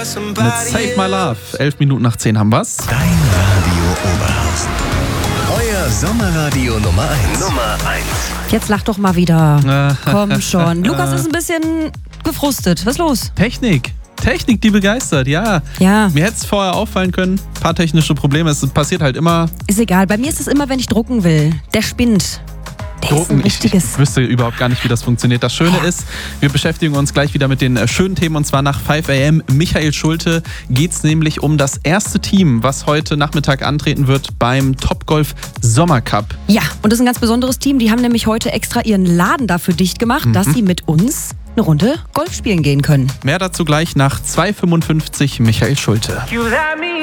mit Save My Love. 11 Minuten nach 10 haben wir's. Dein Radio Oberhausen. Euer Sommerradio Nummer 1. Jetzt lach doch mal wieder. Komm schon. Lukas ist ein bisschen gefrustet. Was ist los? Technik, die begeistert, ja. Ja. Mir hätte es vorher auffallen können. Ein paar technische Probleme, es passiert halt immer. Ist egal. Bei mir ist es immer, wenn ich drucken will. Der spinnt. Der ist ein Ich richtiges... wüsste überhaupt gar nicht, wie das funktioniert. Das Schöne ist, wir beschäftigen uns gleich wieder mit den schönen Themen und zwar nach 5 AM. Michael Schulte geht es nämlich um das erste Team, was heute Nachmittag antreten wird beim Topgolf Sommercup. Ja, und das ist ein ganz besonderes Team. Die haben nämlich heute extra ihren Laden dafür dicht gemacht, dass sie mit uns eine Runde Golf spielen gehen können. Mehr dazu gleich nach 2:55 Michael Schulte.